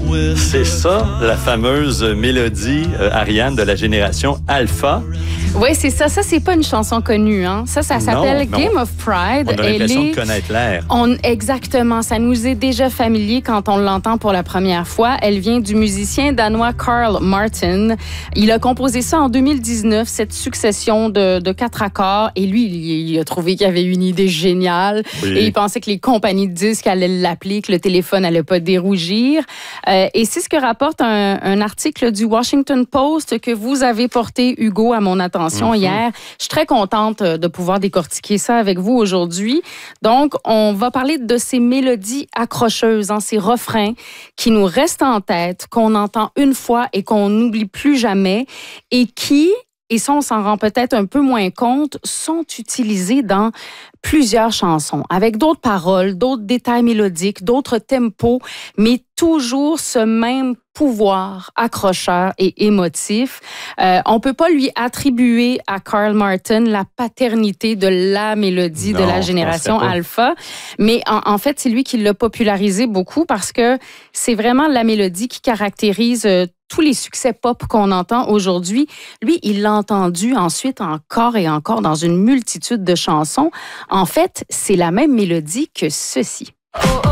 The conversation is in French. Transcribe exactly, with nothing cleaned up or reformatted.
C'est ça, la fameuse mélodie, euh, Ariane, de la génération Alpha. Oui, c'est ça. Ça, c'est pas une chanson connue. Hein. Ça, ça s'appelle non, Game non. of Pride. On a l'impression est... de connaître l'air. On... Exactement. Ça nous est déjà familier quand on l'entend pour la première fois. Elle vient du musicien danois Carl Martin. Il a composé ça en deux mille dix-neuf, cette succession de, de quatre accords. Et lui, il, il a trouvé qu'il y avait une idée géniale. Oui. Et il pensait que les compagnies de disques allaient l'appeler, que le téléphone allait pas dérougir. Euh, et c'est ce que rapporte un, un article du Washington Post que vous avez porté, Hugo, à mon attention. Mm-hmm. Hier. Je suis très contente de pouvoir décortiquer ça avec vous aujourd'hui. Donc, on va parler de ces mélodies accrocheuses, hein, ces refrains qui nous restent en tête, qu'on entend une fois et qu'on n'oublie plus jamais et qui, et ça, on s'en rend peut-être un peu moins compte, sont utilisés dans plusieurs chansons, avec d'autres paroles, d'autres détails mélodiques, d'autres tempos, mais toujours ce même pouvoir accrocheur et émotif. Euh, on peut pas lui attribuer à Carl Martin la paternité de la mélodie non, de la génération Alpha, mais en, en fait, c'est lui qui l'a popularisé beaucoup parce que c'est vraiment la mélodie qui caractérise euh, tous les succès pop qu'on entend aujourd'hui. Lui, il l'a entendu ensuite encore et encore dans une multitude de chansons. En fait, c'est la même mélodie que ceci. Oh, oh.